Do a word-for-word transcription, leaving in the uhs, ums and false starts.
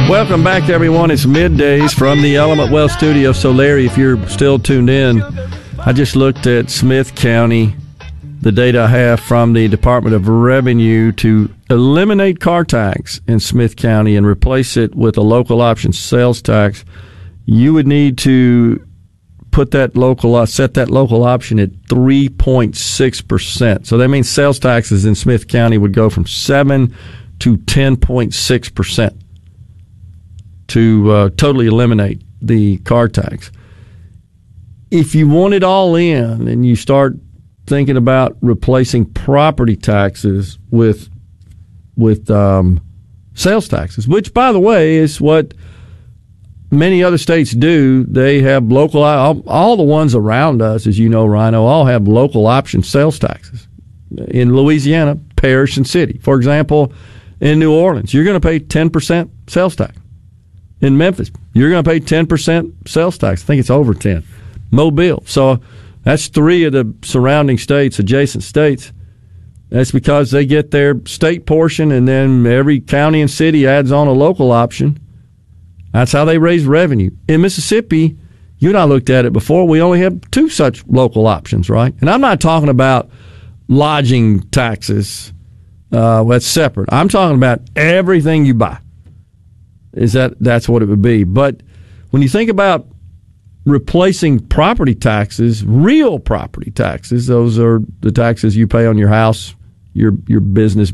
Welcome back, everyone. It's middays from the Element Wealth Studio. So, Larry, if you're still tuned in, I just looked at Smith County, the data I have from the Department of Revenue to eliminate car tax in Smith County and replace it with a local option sales tax. You would need to put that local, uh, set that local option at three point six percent. So that means sales taxes in Smith County would go from seven to ten point six percent. To uh, totally eliminate the car tax. If you want it all in and you start thinking about replacing property taxes with with um, sales taxes, which, by the way, is what many other states do. They have local, all, all the ones around us, as you know, Rhino, all have local option sales taxes. In Louisiana, parish and city. For example, in New Orleans, you're going to pay ten percent sales tax. In Memphis, you're going to pay ten percent sales tax. I think it's over ten. Mobile. So that's three of the surrounding states, adjacent states. That's because they get their state portion, and then every county and city adds on a local option. That's how they raise revenue. In Mississippi, you and I looked at it before, we only have two such local options, right? And I'm not talking about lodging taxes. Uh, that's separate. I'm talking about everything you buy. Is that that's what it would be. But when you think about replacing property taxes, real property taxes, those are the taxes you pay on your house, your your business